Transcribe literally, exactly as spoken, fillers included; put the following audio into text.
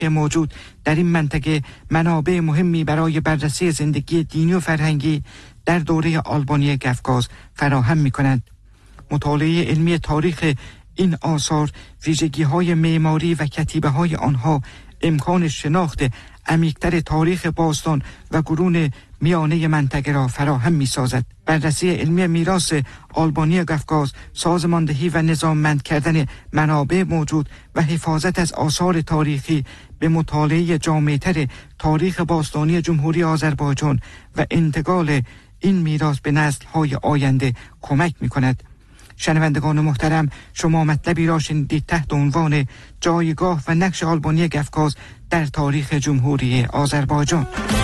موجود در این منطقه منابع مهمی برای بررسی زندگی دینی و فرهنگی در دوره آلبانی قفقاز فراهم می‌کنند. مطالعه علمی تاریخ این آثار، ویژگی‌های معماری و کتیبه‌های آنها امکان شناخت عمیق‌تر تاریخ باستان و قرون میانه منطقه را فراهم می‌سازد. بررسی علمی میراث آلبانی قفقاز، سازماندهی و نظاممند کردن منابع موجود و حفاظت از آثار تاریخی به مطالعه جامع‌تر تاریخ باستانی جمهوری آذربایجان و انتقال این میراث به نسل‌های آینده کمک می‌کند. شنوندگان محترم، شما مطلبی را شنیدید تحت عنوان جایگاه و نقش آلبانی قفقاز در تاریخ جمهوری آذربایجان.